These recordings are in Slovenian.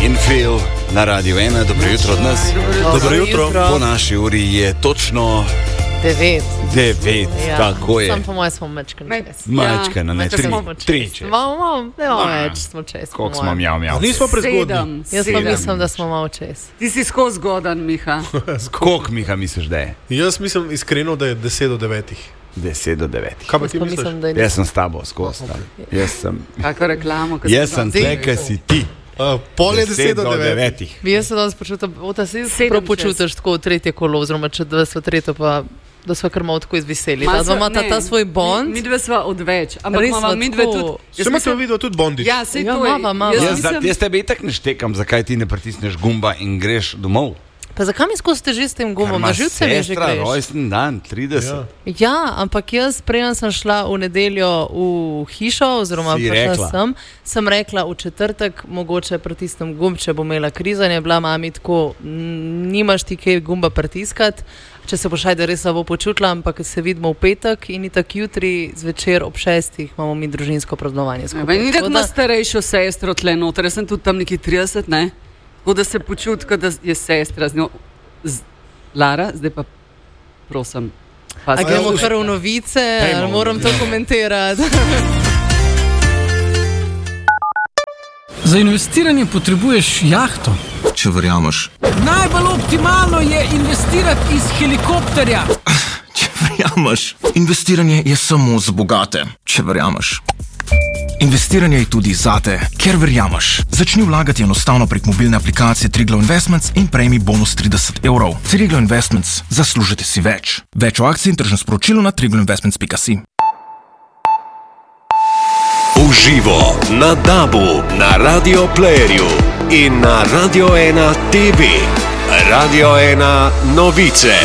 in Phil na Radio 1. Dobro jutro od nas. Dobro jutro. Po naši uri je točno 9, Ja. tako je. Sam po mojem smo mačkani čez. Mačkana, ne, tri čez. Malo več smo čez. Koliko smo mjav. Nismo prezgodni. Jaz pa mislim, da smo malo čez. Ti si skozi zgodan, Miha. Koliko, Miha, misliš, da je? Jaz mislim iskreno, da je 10 do 9. 10 do 9. Kaj pa Jaz ti pa misliš? mislim, da je Jaz sem s tabo skozi. Kako reklamo. Jaz sem tle, kaj si ti. Pol je 10 do 9. 9. Jaz se danes počutim, da se Sedem prav čez. počutiš tako v tretje kolo, oziroma če da smo tretje, pa da smo kar malo tako izviseli. Da dva imata ta svoj bond. Mi dve sva odveč, ampak Res imamo sva mi dve tako- tudi. Sem se videl tudi Bondič. Ja, sej Ja, to je. mava. Jaz tebe itak ne štekam, zakaj ti ne pritisneš gumba in greš domov. Pa zakaj mi skozi teži s tem gumom? Na živce mi že Sestra, greš. rojsten dan, 30. Ja, ampak jaz preden sem šla v nedeljo v hišo, oziroma Si rekla? sem rekla v četrtek, mogoče pritisnem gumb, če bo imela krizanje, bila mami tako, nimaš ti kaj gumba pritiskati, če se boš ajde res slabo počutila, ampak se vidimo v petek in itak jutri zvečer ob 6 imamo mi družinsko praznovanje Ja, skupaj. ni tako ima starejšo sestro tle noter, jaz sem tudi tam neki 30, ne? Tako da se počuti, kot da je sestra z njo. Lara, zdaj pa prosim. A gremo kar v novice, ali moram to komentirati? Za investiranje potrebuješ jahto. Če verjameš. Najbolj optimalno je investirati iz helikopterja. Če verjameš. Investiranje je samo za bogate. Če verjameš. Investiranje je tudi zate, ker verjameš. Začni vlagati enostavno prek mobilne aplikacije Triglav Investments in prejmi bonus 30 €. Triglav Investments. Zaslužite si več. Več o akciji in tržnem sporočilu na triglavinvestments.si. Uživo na DAB-u, na Radio Playerju in na Radio 1 TV. Radio 1 novice.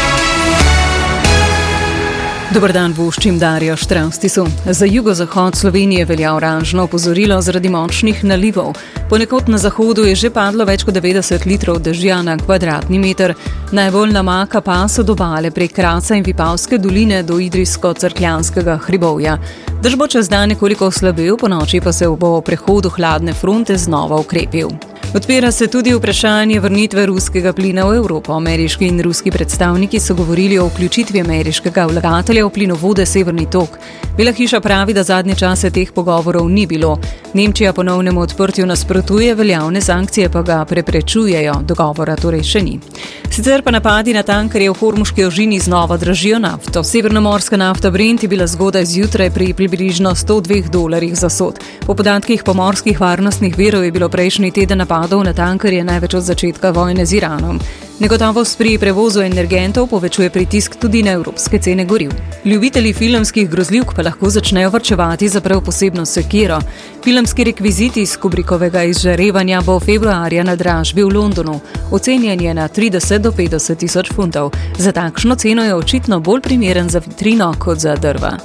Dobar dan, voščim Darjo Štravstisu. Za jugozahod Slovenije velja oranžno opozorilo zaradi močnih nalivov. Ponekod na zahodu je že padlo več kot 90 litrov dežja na kvadratni meter. Najbolj namaka pas od obale prek Kraca in Vipavske doline do Idrijsko-Cerkljanskega hribovja. Dež bo čez dan nekoliko oslabel, ponoči pa se bo v prehodu hladne fronte znova ukrepil. Odpira se tudi vprašanje vrnitve ruskega plina v Evropo. Ameriški in ruski predstavniki so govorili o vključitvi ameriškega vlagatelja v plinovode Severni tok. Bela hiša pravi, da zadnje čase teh pogovorov ni bilo. Nemčija ponovnemu odprtju nasprotuje, veljavne sankcije pa ga preprečujejo, dogovora torej še ni. Sicer pa napadi na tankerje v Hormuški ožini znova dražijo nafto. Severnomorska nafta Brent je bila zgodaj zjutraj pri približno $102 za sod. Po podatkih pomorskih varnostnih virov je bilo prejšnji teden napadov na tankerje največ od začetka vojne z Iranom. Negotovost pri prevozu energentov povečuje pritisk tudi na evropske cene goriv. Ljubitelji filmskih grozljivk pa lahko začnejo varčevati za prav posebno sekiro. Filmski rekvizit iz Kubrickovega Izžarevanja bo februarja na dražbi v Londonu. Ocenjen je na 30 do 50 tisoč funtov. Za takšno ceno je očitno bolj primeren za vitrino kot za drva.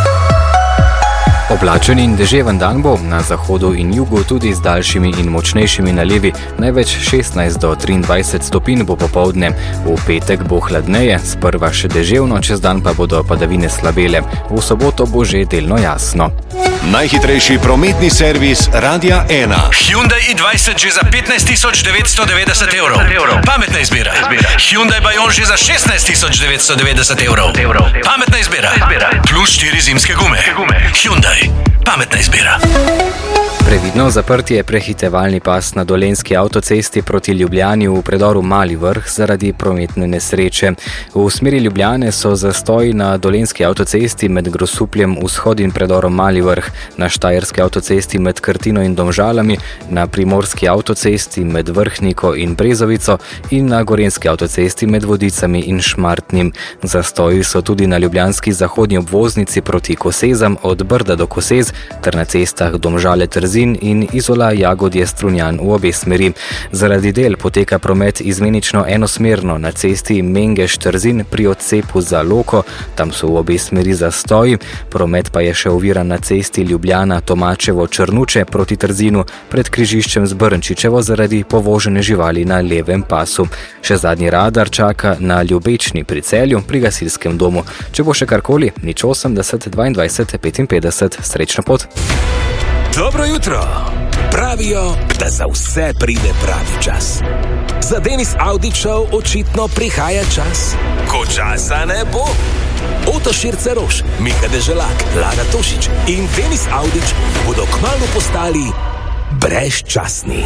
Oblačen in deževen dan bo, na zahodu in jugu tudi z daljšimi in močnejšimi nalivi, največ 16 do 23 stopinj bo popoldne. V petek bo hladneje, sprva še deževno, čez dan pa bodo padavine slabele. V soboto bo že delno jasno. Najhitrejši prometni servis Radia 1. Hyundai i20 že za 15.990 €. Pametna izbira. Hyundai Bayon že za 16.990 €. Pametna izbira. Plus 4 zimske gume. Hyundai. Pametna izbira. Previdno zaprtje prehitevalni pas na Dolenjski avtocesti proti Ljubljani v predoru Mali Vrh zaradi prometne nesreče. V smeri Ljubljane so zastoji na Dolenjski avtocesti med Grosupljem, Vzhod in predorom Mali Vrh, na Štajerski avtocesti med Krtino in Domžalami, na Primorski avtocesti med Vrhniko in Brezovico in na Gorenjski avtocesti med Vodicami in Šmartnim. Zastoji so tudi na ljubljanski zahodnji obvoznici proti Kosezam od Brda do Kosez ter na cestah Domžale-Trzin in Izola Jagodje-Strunjan v obe smeri. Zaradi del poteka promet izmenično enosmerno na cesti Mengeš-Trzin pri odcepu za Loko, tam so v obe smeri zastoji, promet pa je še oviran na cesti Ljubljana-Tomačevo-Črnuče proti Trzinu pred križiščem z Brnčičevo zaradi povožene živali na levem pasu. Še zadnji radar čaka na Ljubečni pri Celju pri gasilskem domu. Če bo še karkoli, 080 22 55, srečno pot. Dobro jutro. Pravijo, da za vse pride pravi čas. Za Denis Avdićev očitno prihaja čas, ko časa ne bo. Oto Širceroš, Miha Deželak, Lara Tošič in Denis Avdić bodo kmalu postali brezčasni.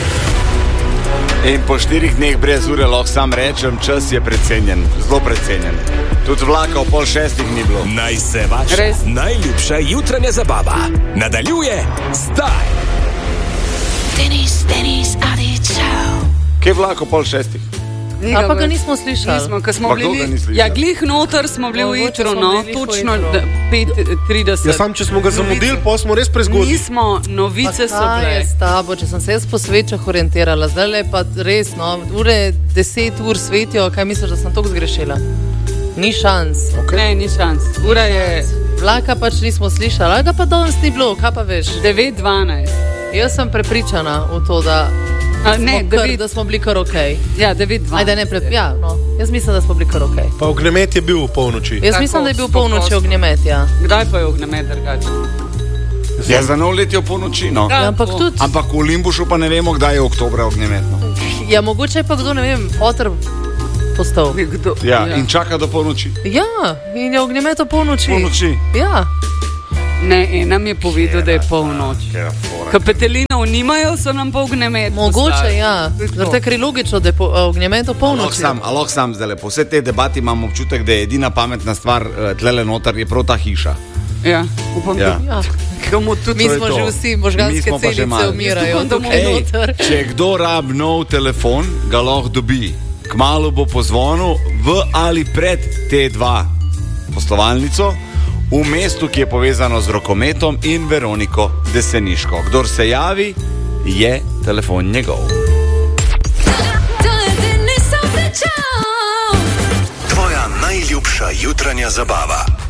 In po 4 dneh brez ure lahko sam rečem, čas je precenjen, zelo precenjen. Tudi vlaka v 5:30 ni bilo. Naj se vaša najljubša jutranja zabava nadaljuje zdaj. Denis Avdićev. Kje je vlak v 5:30? Pa ga nismo slišali. Nismo, ko smo bili, ja, glih noter smo bili ujutro, no, točno 5:30. Ja, sam, če smo ga zamudili, pa smo res prezgodili. Nismo, novice so bile. Je s tabo, če sem se jaz po svečah orientirala, zdaj le pa res, no, ure 10 ur svetijo, kaj misliš, da sem toliko zgrešila? Ni šans. Okay. Ne, ni šans. Ura je... Vlaka pač nismo slišali, ali ga pa danes ni bilo, kaj pa veš? 9:12. Jaz sem prepričana v to, da... da smo bili kar ok. Ja, 9:12. Ja, no. Jaz mislim, da smo bili kar ok. Pa ognjemet je bil v polnoči. Jaz mislim, da je bil v polnoči ognjemet, ja. Kdaj pa je ognjemet drugače? Ja, za nov let je v polnoči, no. Ja, ampak v Limbušu pa ne vemo, kdaj je oktobra ognjemet, no. Ja, mogoče je pa kdo, ne vem, Oter postal. Ja, in čaka do polnoči. Ja, in je ognjemet v polnoči. Polnoči? Ja. Ne, nam je povedal, da je polnoč. Kapetalinov nimajo, so nam pa ognjemet. Mogoče, ja. Zato je logično, da je ognjemet v polnoči. Lahko sam zdaj lepo. Vse te debati imam občutek, da je edina pametna stvar tlele noter je prav ta hiša. Ja, upam, da. Ja. Mi smo že vsi, možganske celice umirajo. Če kdo rab nov telefon, ga lahko dobi. Kmalu bo pozvonil v ali pred T2 poslovalnico v mestu, ki je povezano z rokometom in Veroniko Deseniško. Kdor se javi, je telefon njegov. Tvoja najljubša jutranja zabava.